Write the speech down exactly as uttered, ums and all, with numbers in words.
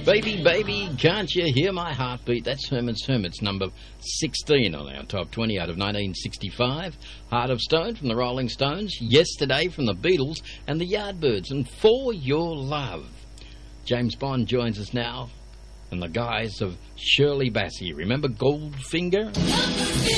Baby, baby, can't you hear my heartbeat? That's Herman's Hermits, number sixteen on our top twenty out of nineteen sixty-five. Heart of Stone from the Rolling Stones. Yesterday from the Beatles and the Yardbirds. And For Your Love. James Bond joins us now in the guise of Shirley Bassey. Remember Goldfinger?